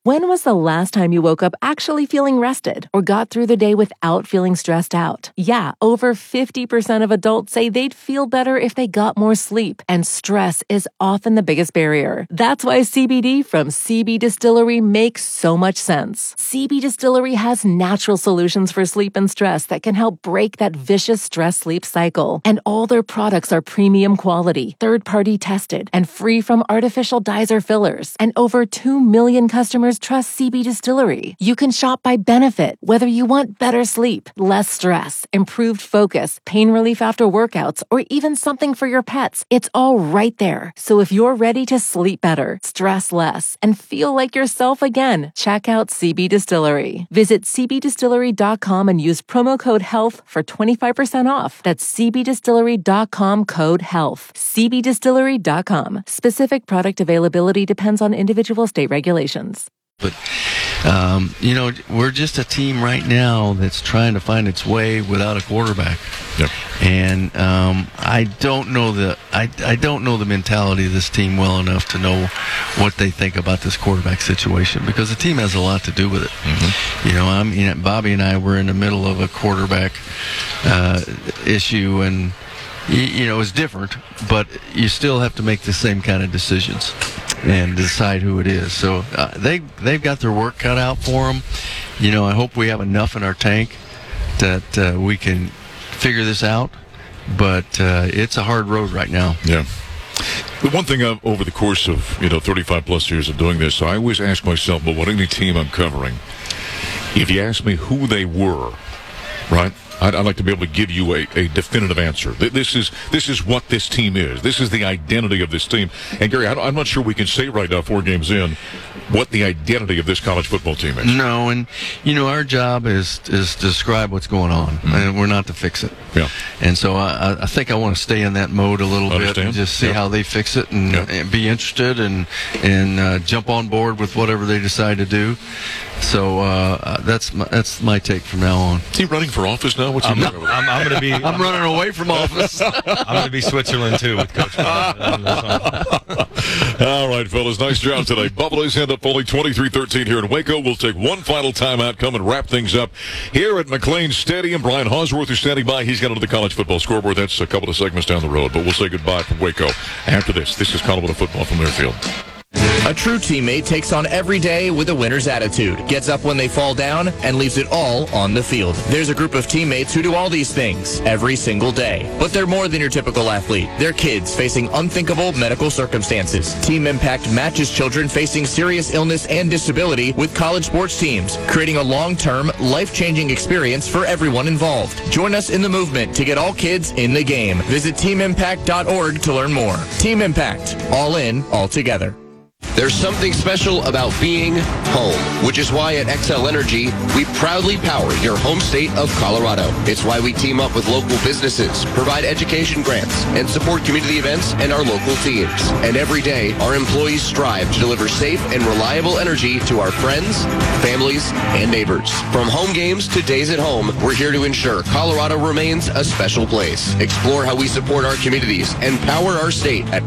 When was the last time you woke up actually feeling rested or got through the day without feeling stressed out? Yeah, over 50% of adults say they'd feel better if they got more sleep, and stress is often the biggest barrier. That's why CBD from CB Distillery makes so much sense. CB Distillery has natural solutions for sleep and stress that can help break that vicious stress-sleep cycle. And all their products are premium quality, third-party tested, and free from artificial dyes or fillers. And over 2 million customers trust CB Distillery. You can shop by benefit, whether you want better sleep, less stress, improved focus, pain relief after workouts, or even something for your pets. It's all right there. So if you're ready to sleep better, stress less, and feel like yourself again, check out CB Distillery. Visit cbdistillery.com and use promo code HEALTH for 25% off. That's cbdistillery.com code HEALTH. cbdistillery.com. Specific product availability depends on individual state regulations. But, we're just a team right now that's trying to find its way without a quarterback. Yep. And I don't know the mentality of this team well enough to know what they think about this quarterback situation, because the team has a lot to do with it. Mm-hmm. Bobby and I were in the middle of a quarterback issue, and it's different, but you still have to make the same kind of decisions and decide who it is. So they've got their work cut out for them. I hope we have enough in our tank that we can figure this out, but it's a hard road right now. Yeah. The one thing over the course of 35 plus years of doing this, I always ask myself, but what any team I'm covering, if you ask me who they were, right? I'd like to be able to give you a definitive answer. This is what this team is. This is the identity of this team. And Gary, I'm not sure we can say right now, 4 games in, what the identity of this college football team is. No, and our job is to describe what's going on, mm-hmm. and we're not to fix it. Yeah. And so I think I want to stay in that mode a little bit and just see how they fix it and be interested and jump on board with whatever they decide to do. So that's my take from now on. Is he running for office now? What's he doing? I'm going to be. I'm running away from office. I'm going to be Switzerland too with Coach. All right, fellas, nice job today. Buffaloes end up only 23-13 here in Waco. We'll take one final timeout, come and wrap things up here at McLean Stadium. Brian Hosworth is standing by. He's got into the college football scoreboard. That's a couple of segments down the road, but we'll say goodbye from Waco after this. This is Colorado football from Learfield. A true teammate takes on every day with a winner's attitude, gets up when they fall down, and leaves it all on the field. There's a group of teammates who do all these things every single day. But they're more than your typical athlete. They're kids facing unthinkable medical circumstances. Team Impact matches children facing serious illness and disability with college sports teams, creating a long-term, life-changing experience for everyone involved. Join us in the movement to get all kids in the game. Visit teamimpact.org to learn more. Team Impact. All in, all together. There's something special about being home, which is why at XL Energy, we proudly power your home state of Colorado. It's why we team up with local businesses, provide education grants, and support community events and our local teams. And every day, our employees strive to deliver safe and reliable energy to our friends, families, and neighbors. From home games to days at home, we're here to ensure Colorado remains a special place. Explore how we support our communities and power our state at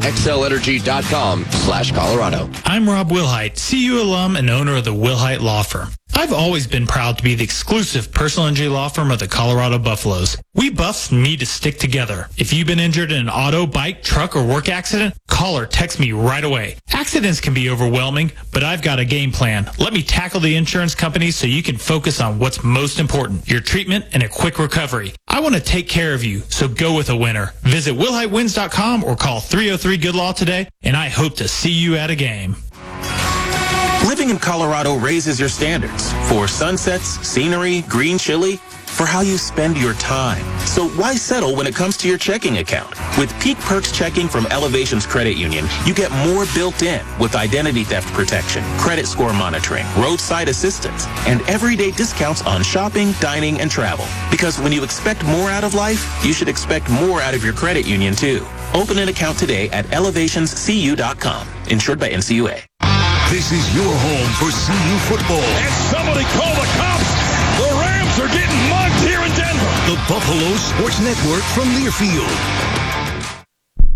xlenergy.com/Colorado. I'm Rob Wilhite, CU alum and owner of the Wilhite Law Firm. I've always been proud to be the exclusive personal injury law firm of the Colorado Buffaloes. We Buffs need to stick together. If you've been injured in an auto, bike, truck, or work accident, call or text me right away. Accidents can be overwhelming, but I've got a game plan. Let me tackle the insurance companies so you can focus on what's most important, your treatment and a quick recovery. I want to take care of you, so go with a winner. Visit WilhiteWins.com or call 303-GOOD-LAW today, and I hope to see you at a game. Living in Colorado raises your standards for sunsets, scenery, green chili, for how you spend your time. So why settle when it comes to your checking account? With Peak Perks checking from Elevations Credit Union, you get more built in with identity theft protection, credit score monitoring, roadside assistance, and everyday discounts on shopping, dining, and travel. Because when you expect more out of life, you should expect more out of your credit union too. Open an account today at elevationscu.com. Insured by NCUA. This is your home for CU football. And somebody call the cops! The Rams are getting mugged here in Denver! The Buffalo Sports Network from Learfield.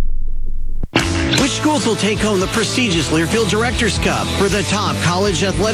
Which schools will take home the prestigious Learfield Directors Cup for the top college athletic